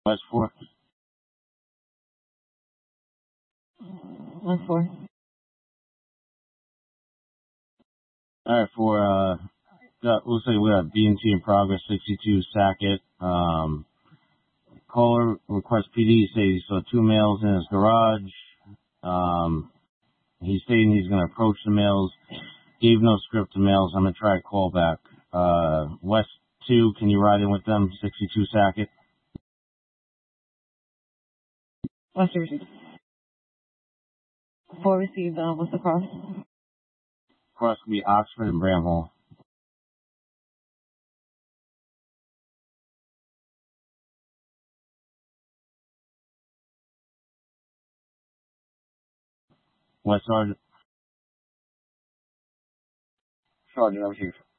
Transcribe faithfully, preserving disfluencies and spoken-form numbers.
West four. West four. Alright, for, uh, got, looks like we got B and T in progress, sixty-two Sackett. Um, caller request P D, say he saw two males in his garage. Um, he's stating he's going to approach the males. Gave no script to males. I'm going to try a call back. Uh, West two, can you ride in with them? sixty-two Sackett. West received. Four received, uh, what's the cross? Cross will be Oxford and Bramhall. West Sergeant. Sergeant, over here.